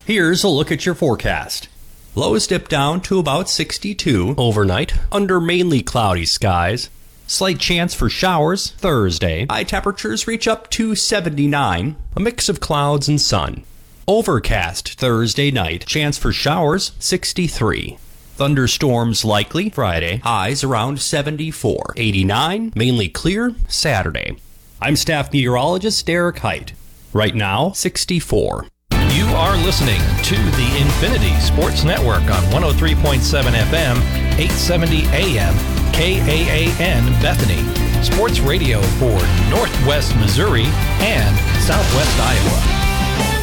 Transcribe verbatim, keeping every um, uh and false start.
Here's a look at your forecast. Lows dip down to about sixty-two overnight, under mainly cloudy skies. Slight chance for showers Thursday. High temperatures reach up to seventy-nine. A mix of clouds and sun. Overcast Thursday night. Chance for showers sixty-three. Thunderstorms likely Friday. Highs around seventy-four. eighty-nine. Mainly clear Saturday. I'm staff meteorologist Derek Height. Right now, sixty-four. You are listening to the Infinity Sports Network on one oh three point seven F M, eight seventy A M, K A A N Bethany. Sports radio for Northwest Missouri and Southwest Iowa.